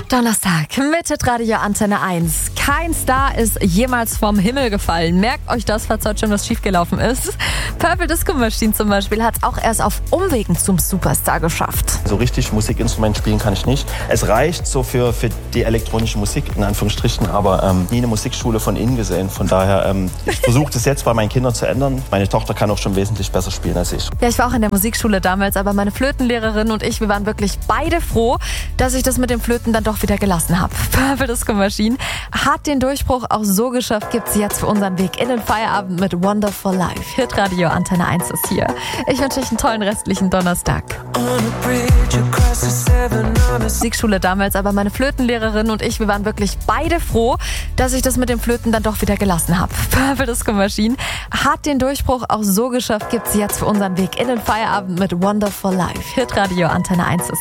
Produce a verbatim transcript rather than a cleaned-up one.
Donnerstag mit Radio Antenne eins. Kein Star ist jemals vom Himmel gefallen. Merkt euch das, falls heute schon was schiefgelaufen ist. Purple Disco Machine zum Beispiel hat es auch erst auf Umwegen zum Superstar geschafft. So richtig Musikinstrument spielen kann ich nicht. Es reicht so für, für die elektronische Musik, in Anführungsstrichen, aber ähm, nie eine Musikschule von innen gesehen. Von daher, ähm, ich versuche das jetzt bei meinen Kindern zu ändern. Meine Tochter kann auch schon wesentlich besser spielen als ich. Ja, ich war auch in der Musikschule damals, aber meine Flötenlehrerin und ich, wir waren wirklich beide froh, dass ich das mit dem Flöten dann doch wieder gelassen habe. Purple Disco Machine hat den Durchbruch auch so geschafft, gibt sie jetzt für unseren Weg in den Feierabend mit Wonderful Life. Hitradio Antenne eins ist hier. Ich wünsche euch einen tollen restlichen Donnerstag. Musikschule damals, aber meine Flötenlehrerin und ich, wir waren wirklich beide froh, dass ich das mit dem Flöten dann doch wieder gelassen habe. Purple Disco Machine hat den Durchbruch auch so geschafft, gibt sie jetzt für unseren Weg in den Feierabend mit Wonderful Life. Hitradio Antenne eins ist